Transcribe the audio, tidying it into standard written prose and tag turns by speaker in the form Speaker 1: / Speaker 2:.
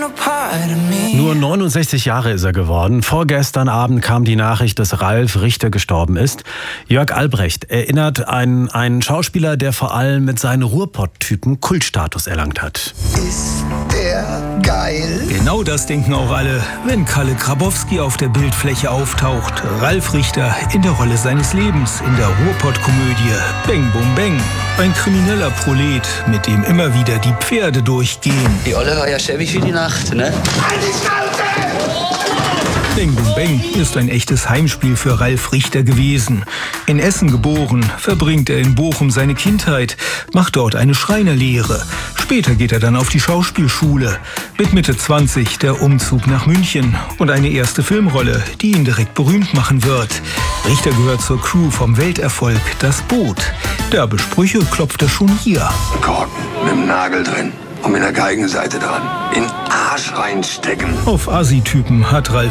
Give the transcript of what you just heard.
Speaker 1: Nur 69 Jahre ist er geworden. Vorgestern Abend kam die Nachricht, dass Ralf Richter gestorben ist. Jörg Albrecht erinnert an einen Schauspieler, der vor allem mit seinen Ruhrpott-Typen Kultstatus erlangt hat.
Speaker 2: Ist der geil?
Speaker 3: Genau das denken auch alle, wenn Kalle Grabowski auf der Bildfläche auftaucht. Ralf Richter in der Rolle seines Lebens in der Ruhrpott-Komödie Bang Bum Bang. Ein krimineller Prolet, mit dem immer wieder die Pferde durchgehen.
Speaker 4: Die Olle war ja schäbig wie die Nacht, ne?
Speaker 3: Bang Bum Bang ist ein echtes Heimspiel für Ralf Richter gewesen. In Essen geboren, verbringt er in Bochum seine Kindheit, macht dort eine Schreinerlehre. Später geht er dann auf die Schauspielschule. Mit Mitte 20 der Umzug nach München und eine erste Filmrolle, die ihn direkt berühmt machen wird. Richter gehört zur Crew vom Welterfolg Das Boot. Derbe Sprüche klopft er schon hier.
Speaker 2: Ein Korken mit einem Nagel drin und mit einer Geigenseite dran. In den Arsch reinstecken.
Speaker 3: Auf Assi-Typen hat Ralf